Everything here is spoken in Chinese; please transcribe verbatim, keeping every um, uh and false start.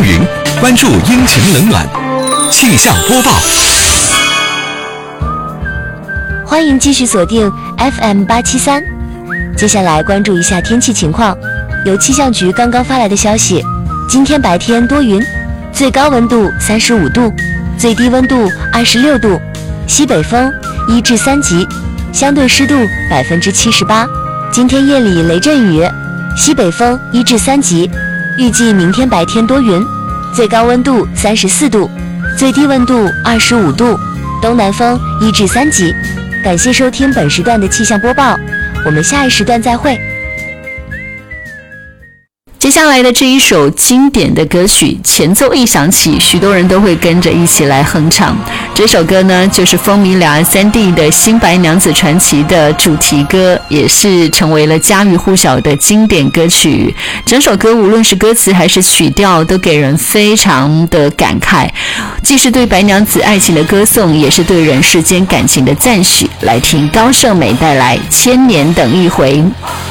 云，关注阴晴冷暖。气象播报， 欢迎继续锁定 F M 八七三。接下来关注一下天气情况。由气象局刚刚发来的消息，今天白天多云，最高温度三十五度，最低温度二十六度，西北风一至三级，相对湿度百分之七十八。今天夜里雷阵雨，西北风一至三级。预计明天白天多云，最高温度三十四度，最低温度二十五度，东南风一至三级。感谢收听本时段的气象播报，我们下一时段再会。 接下来的这一首经典的歌曲，前奏一响起，许多人都会跟着一起来哼唱。这首歌呢，就是风靡两岸三地的《新白娘子传奇》的主题歌，也是成为了家喻户晓的经典歌曲。整首歌无论是歌词还是曲调，都给人非常的感慨，既是对白娘子爱情的歌颂，也是对人世间感情的赞许。来听高胜美带来《千年等一回》。